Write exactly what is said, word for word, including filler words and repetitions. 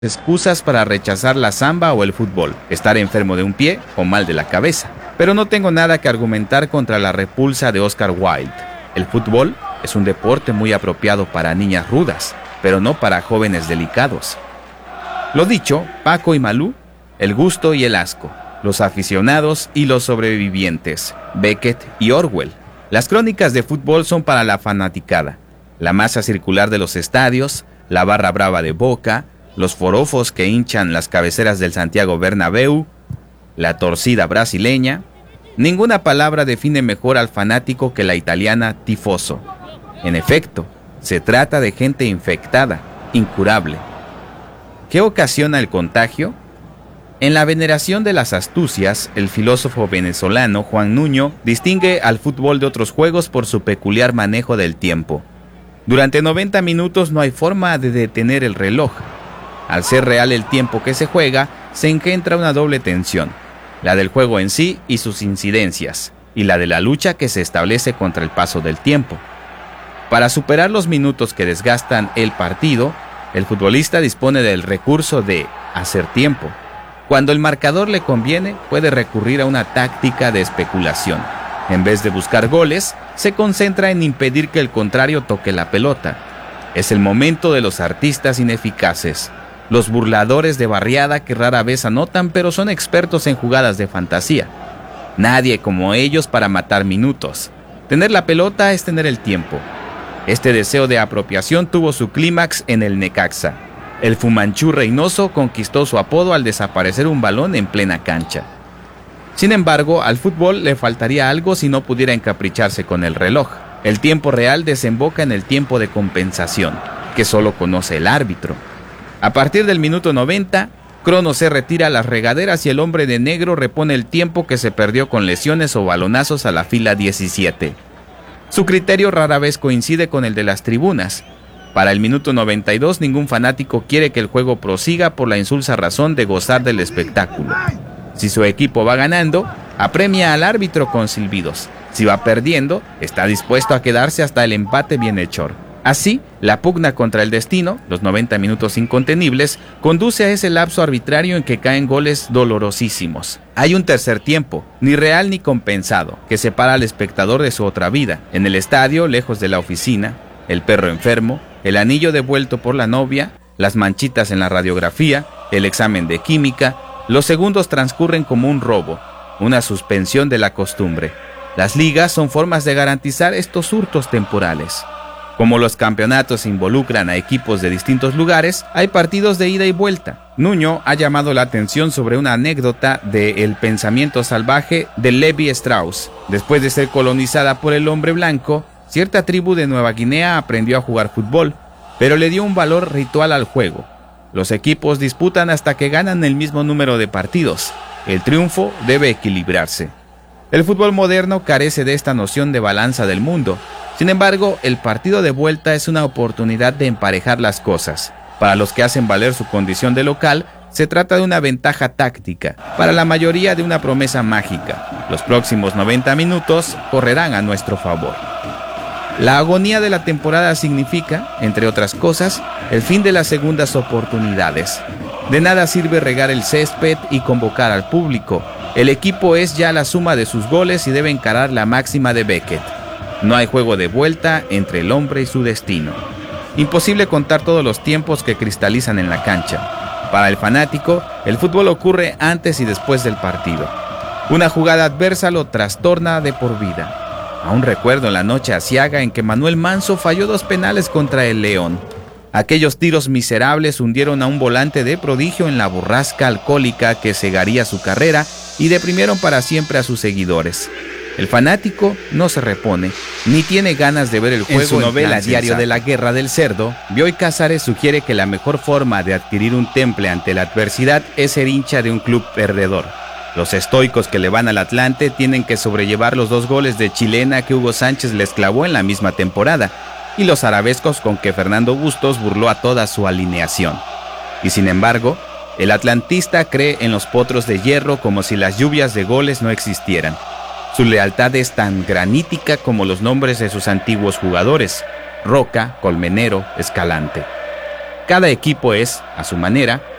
excusas para rechazar la samba o el fútbol, estar enfermo de un pie o mal de la cabeza. Pero no tengo nada que argumentar contra la repulsa de Oscar Wilde. El fútbol es un deporte muy apropiado para niñas rudas, pero no para jóvenes delicados. Lo dicho, Paco y Malú, el gusto y el asco, los aficionados y los sobrevivientes, Beckett y Orwell. Las crónicas de fútbol son para la fanaticada, la masa circular de los estadios, la barra brava de Boca, los forofos que hinchan las cabeceras del Santiago Bernabéu, la torcida brasileña. Ninguna palabra define mejor al fanático que la italiana tifoso. En efecto, se trata de gente infectada, incurable. ¿Qué ocasiona el contagio? En la veneración de las astucias, el filósofo venezolano Juan Nuño distingue al fútbol de otros juegos por su peculiar manejo del tiempo. Durante noventa minutos no hay forma de detener el reloj. Al ser real el tiempo que se juega, se engendra una doble tensión, la del juego en sí y sus incidencias, y la de la lucha que se establece contra el paso del tiempo. Para superar los minutos que desgastan el partido, el futbolista dispone del recurso de hacer tiempo. Cuando el marcador le conviene, puede recurrir a una táctica de especulación. En vez de buscar goles, se concentra en impedir que el contrario toque la pelota. Es el momento de los artistas ineficaces, los burladores de barriada que rara vez anotan pero son expertos en jugadas de fantasía. Nadie como ellos para matar minutos. Tener la pelota es tener el tiempo. Este deseo de apropiación tuvo su clímax en el Necaxa. El Fumanchú Reynoso conquistó su apodo al desaparecer un balón en plena cancha. Sin embargo, al fútbol le faltaría algo si no pudiera encapricharse con el reloj. El tiempo real desemboca en el tiempo de compensación, que solo conoce el árbitro. A partir del minuto noventa, Crono se retira a las regaderas y el hombre de negro repone el tiempo que se perdió con lesiones o balonazos a la fila diecisiete. Su criterio rara vez coincide con el de las tribunas. Para el minuto noventa y dos, ningún fanático quiere que el juego prosiga por la insulsa razón de gozar del espectáculo. Si su equipo va ganando, apremia al árbitro con silbidos. Si va perdiendo, está dispuesto a quedarse hasta el empate bienhechor. Así, la pugna contra el destino, los noventa minutos incontenibles, conduce a ese lapso arbitrario en que caen goles dolorosísimos. Hay un tercer tiempo, ni real ni compensado, que separa al espectador de su otra vida. En el estadio, lejos de la oficina, el perro enfermo, el anillo devuelto por la novia, las manchitas en la radiografía, el examen de química, los segundos transcurren como un robo, una suspensión de la costumbre. Las ligas son formas de garantizar estos hurtos temporales. Como los campeonatos involucran a equipos de distintos lugares, hay partidos de ida y vuelta. Nuño ha llamado la atención sobre una anécdota de El pensamiento salvaje de Levi Strauss. Después de ser colonizada por el hombre blanco, cierta tribu de Nueva Guinea aprendió a jugar fútbol, pero le dio un valor ritual al juego. Los equipos disputan hasta que ganan el mismo número de partidos. El triunfo debe equilibrarse. El fútbol moderno carece de esta noción de balanza del mundo. Sin embargo, el partido de vuelta es una oportunidad de emparejar las cosas. Para los que hacen valer su condición de local, se trata de una ventaja táctica. Para la mayoría, de una promesa mágica. Los próximos noventa minutos correrán a nuestro favor. La agonía de la temporada significa, entre otras cosas, el fin de las segundas oportunidades. De nada sirve regar el césped y convocar al público. El equipo es ya la suma de sus goles y debe encarar la máxima de Beckett. No hay juego de vuelta entre el hombre y su destino. Imposible contar todos los tiempos que cristalizan en la cancha. Para el fanático, el fútbol ocurre antes y después del partido. Una jugada adversa lo trastorna de por vida. Aún recuerdo la noche aciaga en que Manuel Manso falló dos penales contra el León. Aquellos tiros miserables hundieron a un volante de prodigio en la borrasca alcohólica que cegaría su carrera y deprimieron para siempre a sus seguidores. El fanático no se repone, ni tiene ganas de ver el juego. En su novela Diario de la Guerra del Cerdo, Bioy Casares sugiere que la mejor forma de adquirir un temple ante la adversidad es ser hincha de un club perdedor. Los estoicos que le van al Atlante tienen que sobrellevar los dos goles de chilena que Hugo Sánchez les clavó en la misma temporada, y los arabescos con que Fernando Bustos burló a toda su alineación. Y sin embargo, el atlantista cree en los potros de hierro como si las lluvias de goles no existieran. Su lealtad es tan granítica como los nombres de sus antiguos jugadores: Roca, Colmenero, Escalante. Cada equipo es, a su manera,